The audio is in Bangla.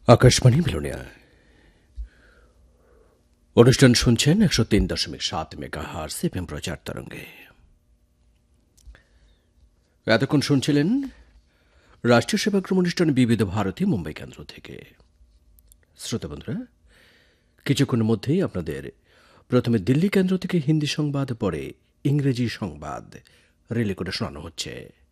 আকাশবাণী বিলোনিয়া অনুষ্ঠান শুনছেন 103.7 মেগাহার্জ এফএম প্রচার তরঙ্গে। এতক্ষণ শুনছিলেন রাষ্ট্রীয় সেবাক্রম অনুষ্ঠান বিবিধ ভারতী মুম্বাই কেন্দ্র থেকে। শ্রোতা বন্ধুরা, কিছুক্ষণের মধ্যেই আপনাদের প্রথমে দিল্লি কেন্দ্র থেকে হিন্দি সংবাদ, পরে ইংরেজি সংবাদ রিলে করে শোনানো হচ্ছে।